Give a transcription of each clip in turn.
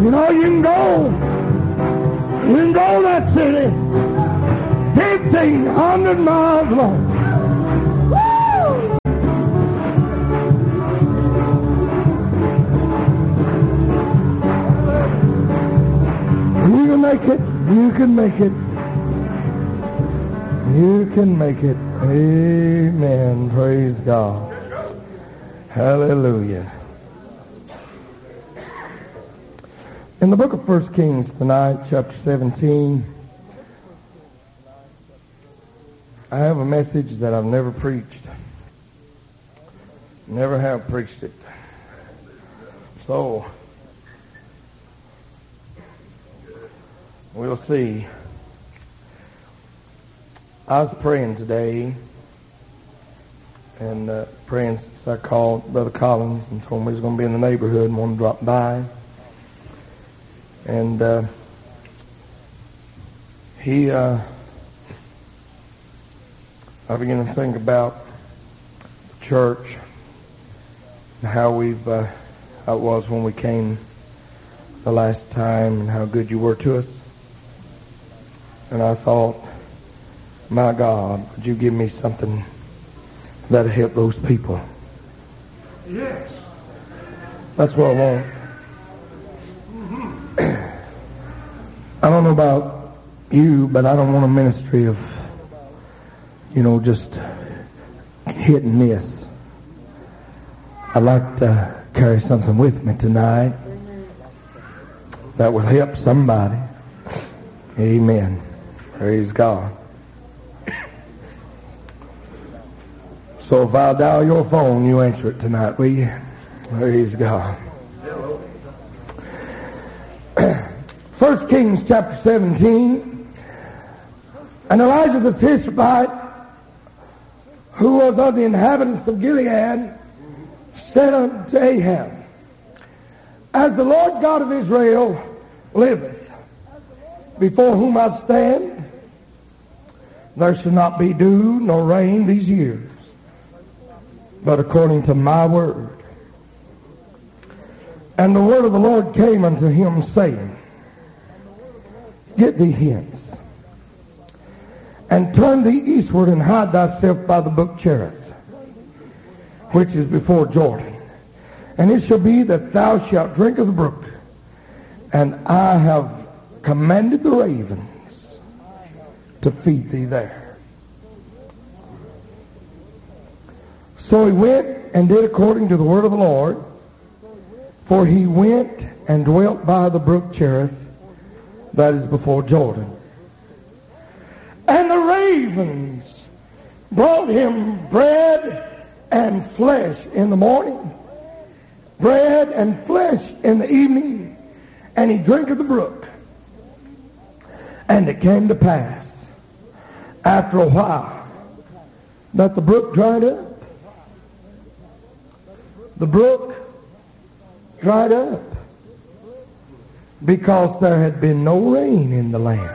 You know, you can go to that city 1,500 miles long. Woo! You can make it. You can make it. You can make it. Amen. Praise God. Hallelujah. In the book of 1 Kings tonight, chapter 17, I have a message that I've never preached. Never have preached it. So, we'll see. I was praying today, and praying since I called Brother Collins and told him he was going to be in the neighborhood and wanted to drop by. And I began to think about the church and how how it was when we came the last time and how good you were to us. And I thought, my God, would you give me something that'll help those people? Yes. That's what I want. I don't know about you, but I don't want a ministry of, just hit and miss. I'd like to carry something with me tonight that will help somebody. Amen. Praise God. So if I'll dial your phone, you answer it tonight, will you? Praise God. 1 Kings chapter 17, and Elijah the Tishbite, who was of the inhabitants of Gilead, said unto Ahab, as the Lord God of Israel liveth, before whom I stand, there shall not be dew nor rain these years, but according to my word. And the word of the Lord came unto him, saying, get thee hence, and turn thee eastward, and hide thyself by the brook Cherith, which is before Jordan. And it shall be that thou shalt drink of the brook, and I have commanded the ravens to feed thee there. So he went and did according to the word of the Lord, for he went and dwelt by the brook Cherith, that is before Jordan. And the ravens brought him bread and flesh in the morning, bread and flesh in the evening, and he drank of the brook. And it came to pass, after a while, that the brook dried up. The brook dried up, because there had been no rain in the land.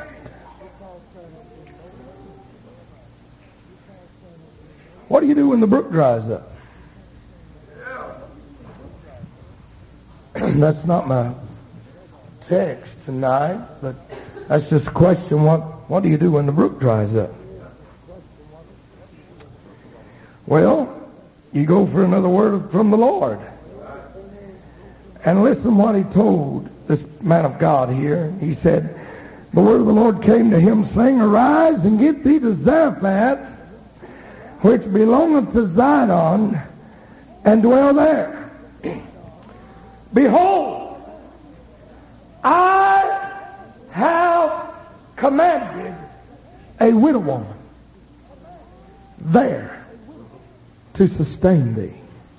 What do you do when the brook dries up? That's not my text tonight, but that's just a question. What do you do when the brook dries up? Well, you go for another word from the Lord. And listen what he told this man of God here. He said, the word of the Lord came to him, saying, arise and get thee to Zarephath, which belongeth to Zidon, and dwell there. Behold, I have commanded a widow woman there to sustain thee.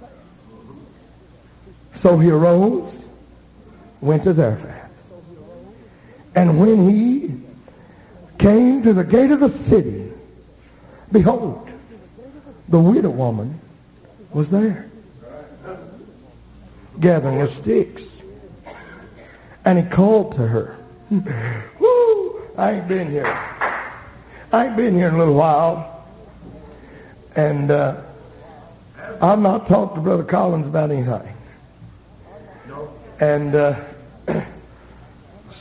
So he arose, went to Zarephath. And when he came to the gate of the city, behold, the widow woman was there, gathering her sticks. And he called to her. Woo! I ain't been here in a little while. And I've not talked to Brother Collins about anything. And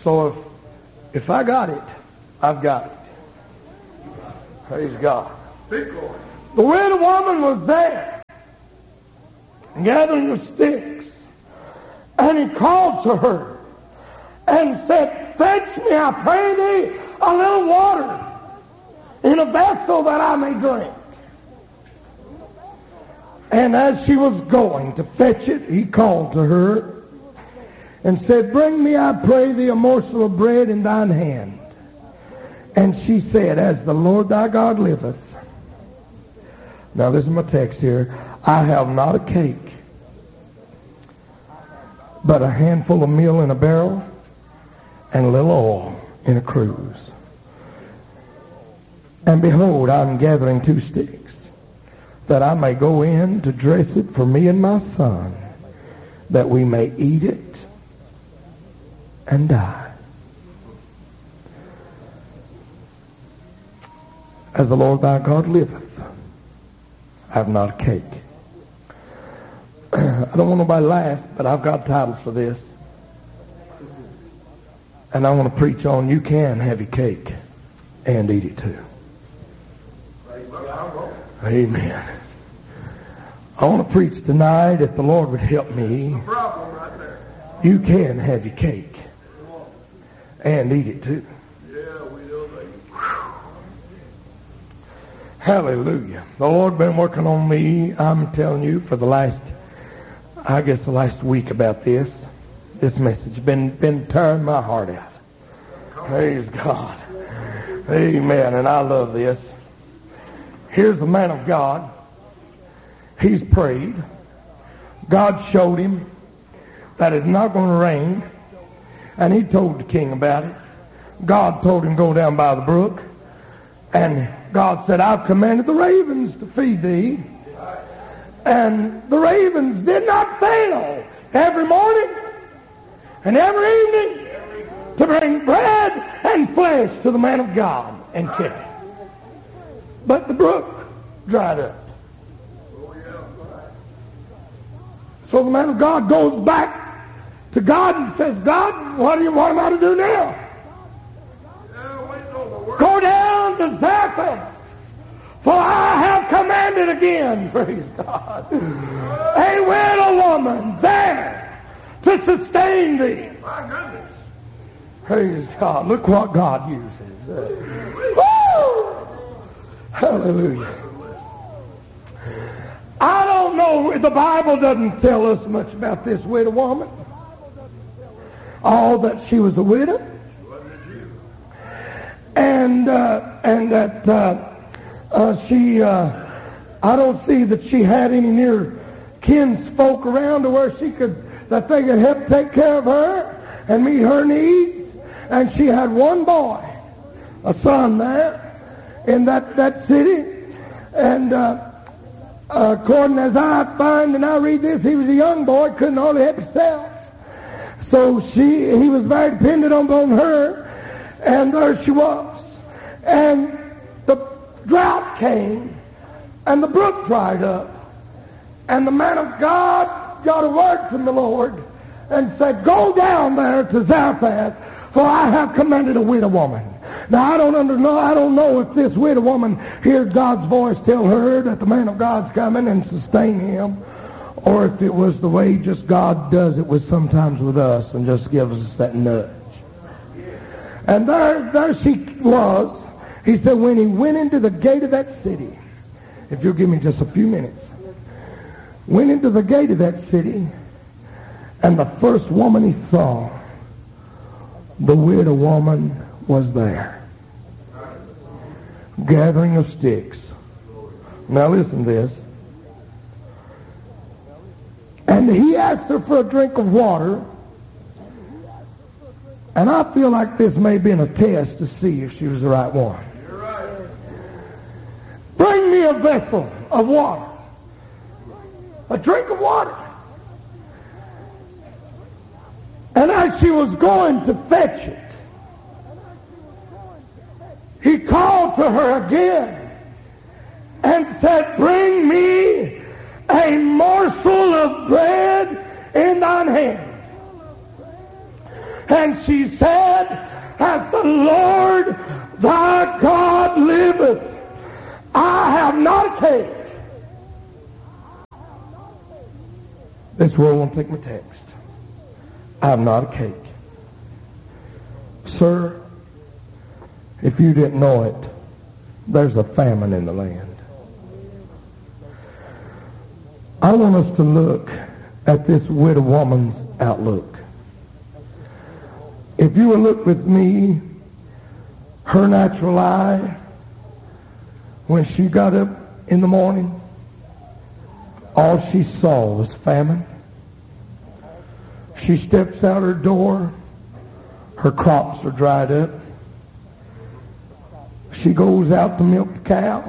So if I got it, I've got it. Praise God. The widow woman was there, gathering the sticks, and he called to her and said, fetch me, I pray thee, a little water in a vessel that I may drink. And as she was going to fetch it, he called to her and said, bring me, I pray thee, a morsel of bread in thine hand. And she said, as the Lord thy God liveth. Now this is my text here. I have not a cake, but a handful of meal in a barrel and a little oil in a cruse. And behold, I'm gathering 2 sticks, that I may go in to dress it for me and my son, that we may eat it and die. As the Lord thy God liveth, I have not a cake. I don't want nobody to laugh, but I've got titles for this. And I want to preach on you can have your cake and eat it too. Amen. I want to preach tonight, if the Lord would help me. You can have your cake and eat it too. Hallelujah. The Lord been working on me, I'm telling you, for the last week about this message. Been tearing my heart out. Praise God. Amen. And I love this. Here's the man of God. He's prayed. God showed him that it's not going to rain. And he told the king about it. God told him go down by the brook. And God said, I've commanded the ravens to feed thee. And the ravens did not fail every morning and every evening to bring bread and flesh to the man of God and kill him. But the brook dried up. So the man of God goes back to God and says, God, what am I to do now? Go down to Zarephath, for I have commanded again, praise God, a widow woman there to sustain thee. My goodness. Praise God. Look what God uses. Woo! Hallelujah. I don't know, the Bible doesn't tell us much about this widow woman. All that she was a widow. And that I don't see that she had any near kinsfolk around to where that they could help take care of her and meet her needs. And she had one boy, a son there in that city. And according as I find and I read this, he was a young boy, couldn't hardly help himself. So he was very dependent on her. And there she was. And the drought came, and the brook dried up. And the man of God got a word from the Lord and said, go down there to Zarephath, for I have commanded a widow woman. Now, I don't know if this widow woman hears God's voice tell her that the man of God's coming and sustain him, or if it was the way just God does it sometimes with us and just gives us that nudge. And there she was. He said, when he went into the gate of that city, if you'll give me just a few minutes, went into the gate of that city, and the first woman he saw, the widow woman was there, gathering of sticks. Now listen to this. And he asked her for a drink of water. And I feel like this may have been a test to see if she was the right one. You're right. Bring me a vessel of water. A drink of water. And as she was going to fetch it, he called to her again and said, bring me a morsel of bread in thine hand. And she said, as the Lord thy God liveth, I have not a cake. This world won't take my text. I have not a cake. Sir, if you didn't know it, there's a famine in the land. I want us to look at this widow woman's outlook. If you will look with me, her natural eye, when she got up in the morning, all she saw was famine. She steps out her door, her crops are dried up. She goes out to milk the cow.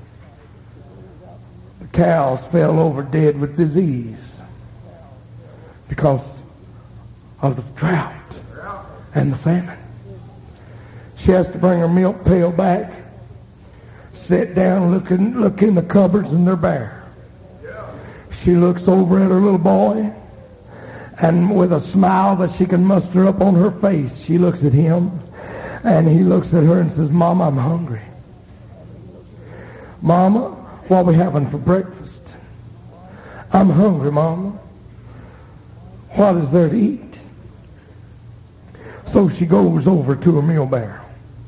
The cows fell over dead with disease because of the drought and the famine. She has to bring her milk pail back, sit down, look in the cupboards, and they're bare. She looks over at her little boy, and with a smile that she can muster up on her face, she looks at him, and he looks at her and says, Mama, I'm hungry. Mama, what are we having for breakfast? I'm hungry, Mama. What is there to eat? So she goes over to her meal barrel.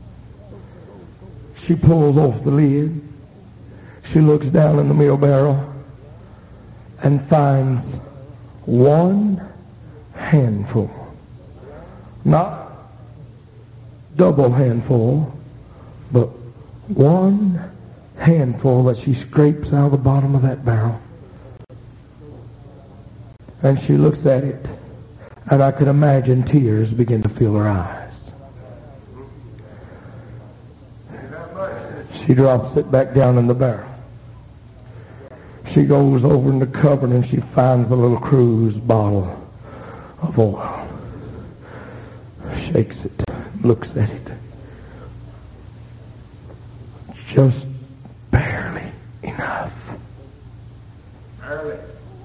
She pulls off the lid. She looks down in the meal barrel and finds one handful. Not double handful, but one handful that she scrapes out of the bottom of that barrel. And she looks at it, and I could imagine tears begin to fill her eyes. She drops it back down in the barrel. She goes over in the cupboard and she finds a little cruise bottle of oil. Shakes it, looks at it. Just barely enough. Barely.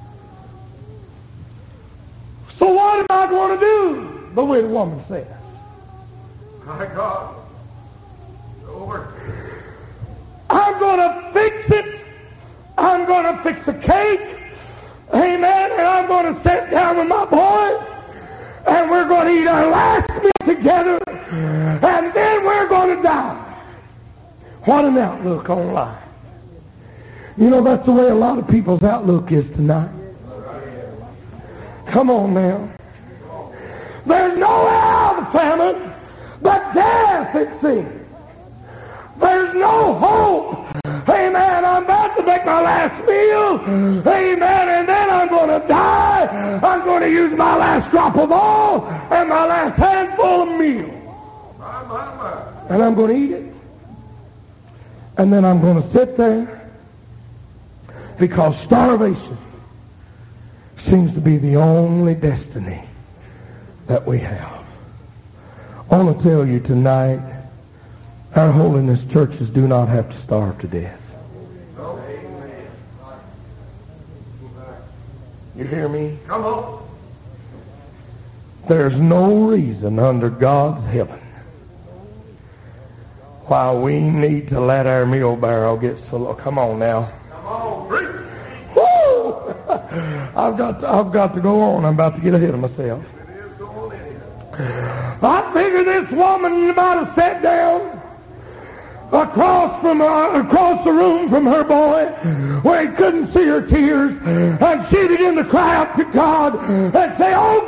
So what am I going to do? The widow woman says. My God. Over. I'm going to fix it. I'm going to fix a cake. Amen. And I'm going to sit down with my boy. And we're going to eat our last meal together. And then we're going to die. What an outlook on life. You know, that's the way a lot of people's outlook is tonight. Come on now. There's no way out of the famine but death, it seems. There's no hope. Amen. I'm about to make my last meal. Amen. And then I'm going to die. I'm going to use my last drop of oil and my last handful of meal. And I'm going to eat it. And then I'm going to sit there because starvation seems to be the only destiny that we have. I want to tell you tonight, our holiness churches do not have to starve to death. You hear me? Come on. There's no reason under God's heaven why we need to let our meal barrel get so low. Come on now. Come on, preach. Woo! I've got to go on. I'm about to get ahead of myself. I figure this woman might have sat down across the room from her boy where he couldn't see her tears, and she began to cry out to God and say, oh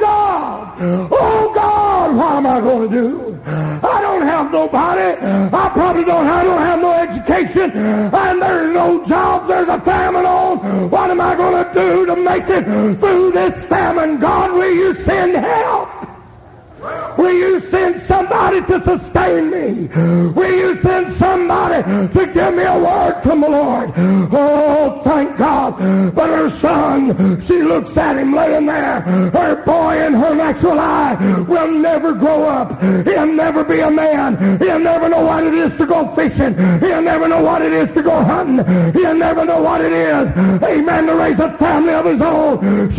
God, what am I going to do? I don't have nobody. I probably don't have no education, and there's no jobs. There's a famine on. What am I going to do to make it through this famine? God, will you send help? Will you send somebody to sustain me? Will you send somebody to give me a word from the Lord? Oh, thank God. But her son, she looks at him laying there. Her boy in her natural eye will never grow up. He'll never be a man. He'll never know what it is to go fishing. He'll never know what it is to go hunting. He'll never know what it is, amen, to raise a family of his own.